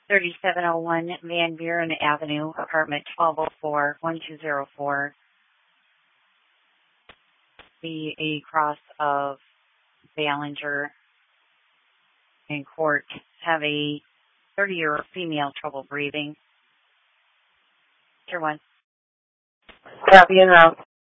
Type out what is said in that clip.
3701 Van Buren Avenue, apartment 1204-1204, the cross of Ballinger and Court. Have a 30-year female trouble breathing. Sure one. Copy and out.